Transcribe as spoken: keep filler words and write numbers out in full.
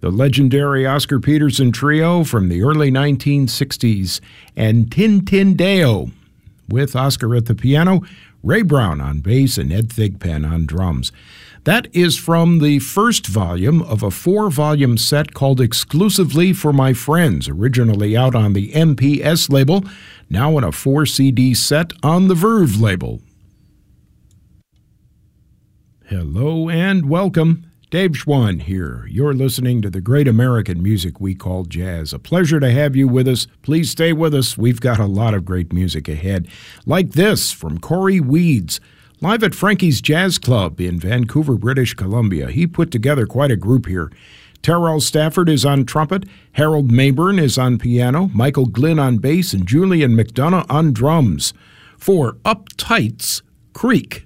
the legendary Oscar Peterson Trio from the early nineteen sixties, and Tintindeo, with Oscar at the piano, Ray Brown on bass, and Ed Thigpen on drums. That is from the first volume of a four-volume set called Exclusively for My Friends, originally out on the M P S label, now in a four-C D set on the Verve label. Hello and welcome. Dave Schwann here. You're listening to the great American music we call jazz. A pleasure to have you with us. Please stay with us. We've got a lot of great music ahead. Like this from Corey Weeds, live at Frankie's Jazz Club in Vancouver, British Columbia. He put together quite a group here. Terrell Stafford is on trumpet, Harold Mayburn is on piano, Michael Glynn on bass, and Julian McDonough on drums. For Uptight's Creek.